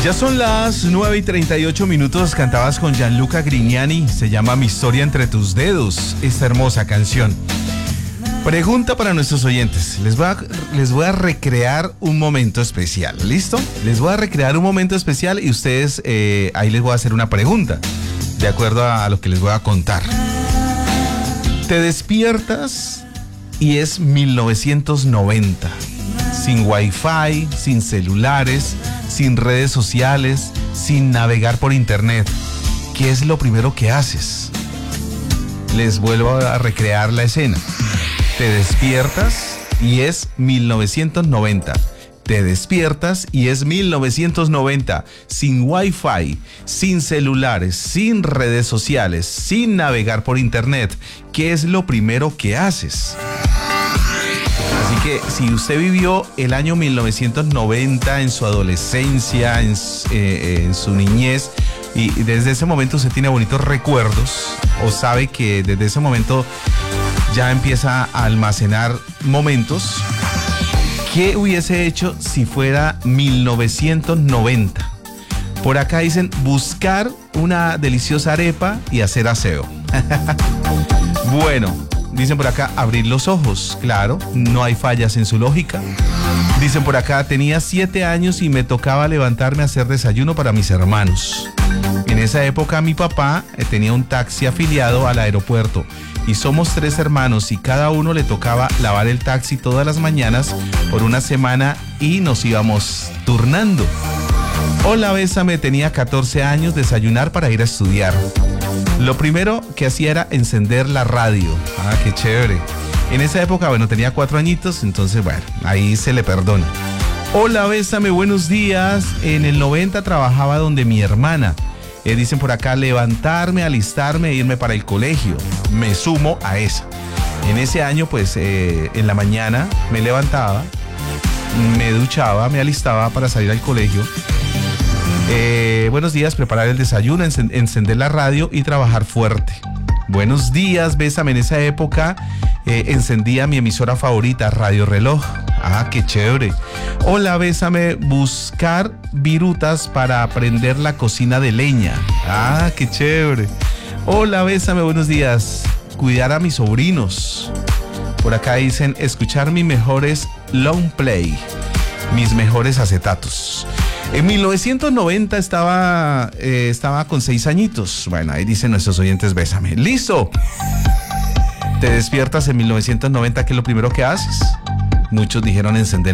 Ya son las 9:38. Cantabas con Gianluca Grignani. Se llama Mi historia entre tus dedos. Esta hermosa canción. Pregunta para nuestros oyentes. Les voy a recrear un momento especial. ¿Listo? Les voy a recrear un momento especial y ustedes ahí les voy a hacer una pregunta de acuerdo a lo que les voy a contar. Te despiertas y es 1990. Sin wifi, sin celulares, sin redes sociales, sin navegar por internet. ¿Qué es lo primero que haces? Les vuelvo a recrear la escena. Te despiertas y es 1990. Te despiertas y es 1990. Sin wifi, sin celulares, sin redes sociales, sin navegar por internet. ¿Qué es lo primero que haces? Así que si usted vivió el año 1990 en su adolescencia, en su niñez, y desde ese momento usted tiene bonitos recuerdos, o sabe que desde ese momento ya empieza a almacenar momentos, ¿qué hubiese hecho si fuera 1990? Por acá dicen buscar una deliciosa arepa y hacer aseo. Bueno, dicen por acá abrir los ojos. Claro, no hay fallas en su lógica. Dicen por acá, tenía 7 años y me tocaba levantarme a hacer desayuno para mis hermanos. En esa época mi papá tenía un taxi afiliado al aeropuerto y somos 3 hermanos y cada uno le tocaba lavar el taxi todas las mañanas por una semana y nos íbamos turnando. Hola, bésame, tenía 14 años, desayunar para ir a estudiar. Lo primero que hacía era encender la radio. Ah, qué chévere. En esa época, bueno, tenía 4 añitos, entonces, bueno, ahí se le perdona. Hola, bésame, buenos días. En el 90 trabajaba donde mi hermana. Dicen por acá, levantarme, alistarme e irme para el colegio. Me sumo a esa. En ese año, pues, en la mañana me levantaba, me duchaba, me alistaba para salir al colegio. Buenos días, preparar el desayuno, encender la radio y trabajar fuerte. Buenos días, bésame. En esa época encendía mi emisora favorita, Radio Reloj. Ah, qué chévere. Hola, bésame, buscar virutas para aprender la cocina de leña. Ah, qué chévere. Hola, bésame, buenos días. Cuidar a mis sobrinos. Por acá dicen escuchar mis mejores long play, mis mejores acetatos. En 1990 estaba con 6 añitos. Bueno, ahí dicen nuestros oyentes, bésame. ¡Listo! Te despiertas en 1990, ¿qué es lo primero que haces? Muchos dijeron encender